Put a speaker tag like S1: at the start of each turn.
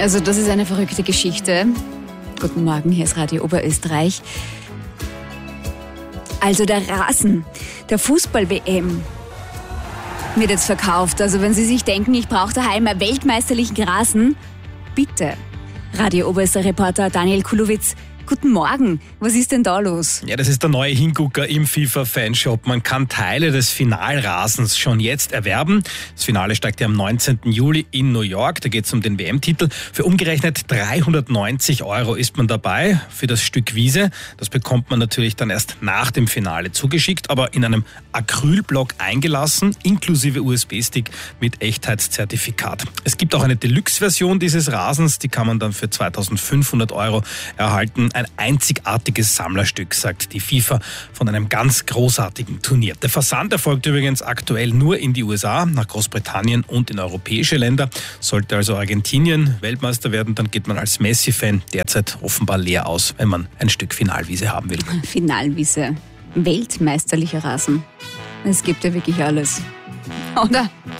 S1: Also das ist eine verrückte Geschichte. Guten Morgen, hier ist Radio Oberösterreich. Also der Rasen der Fußball-WM wird jetzt verkauft. Also wenn Sie sich denken, ich brauche daheim einen weltmeisterlichen Rasen, bitte. Radio Oberösterreich-Reporter Daniel Kulowitz, guten Morgen. Was ist denn da los?
S2: Ja, das ist der neue Hingucker im FIFA-Fanshop. Man kann Teile des Finalrasens schon jetzt erwerben. Das Finale steigt ja am 19. Juli in New York. Da geht es um den WM-Titel. Für umgerechnet 390 € ist man dabei für das Stück Wiese. Das bekommt man natürlich dann erst nach dem Finale zugeschickt, aber in einem Acrylblock eingelassen, inklusive USB-Stick mit Echtheitszertifikat. Es gibt auch eine Deluxe-Version dieses Rasens, die kann man dann für 2.500 € erhalten. Ein einzigartiges Sammlerstück, sagt die FIFA von einem ganz großartigen Turnier. Der Versand erfolgt übrigens aktuell nur in die USA, nach Großbritannien und in europäische Länder. Sollte also Argentinien Weltmeister werden, dann geht man als Messi-Fan derzeit offenbar leer aus, wenn man ein Stück Finalwiese haben will.
S1: Finalwiese, weltmeisterlicher Rasen. Es gibt ja wirklich alles. Oder?